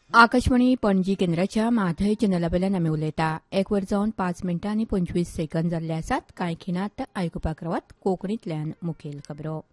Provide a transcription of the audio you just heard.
आकाशवाणी पणजी केंद्राच्या माधय चॅनलावेल्यान आमी उलयता 1:05:25 जाल्ले आसात. कांय खिणात आयकुपाक रावात कोंकणींतल्यान मुखेल खबरो.